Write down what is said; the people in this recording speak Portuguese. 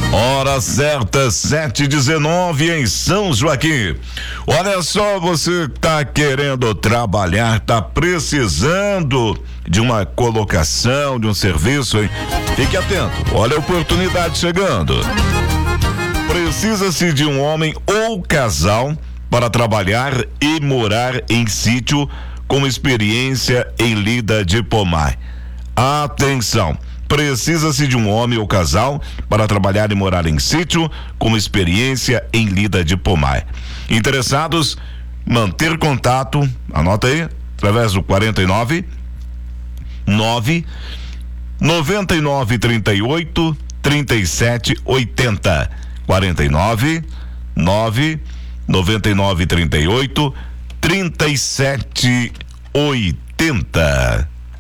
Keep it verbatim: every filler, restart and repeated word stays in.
Hora certa, sete e dezenove em São Joaquim. Olha só, você tá querendo trabalhar, tá precisando de uma colocação, de um serviço, hein? Fique atento, olha a oportunidade chegando. Precisa-se de um homem ou casal para trabalhar e morar em sítio com experiência em lida de pomar. Atenção! Precisa-se de um homem ou casal para trabalhar e morar em sítio com experiência em lida de pomar. Interessados, manter contato, anota aí, através do quarenta e nove, nove, noventa e nove, trinta e oito, trinta e sete, oitenta. quarenta e nove, nove, noventa e nove, trinta e oito, trinta e sete, oitenta.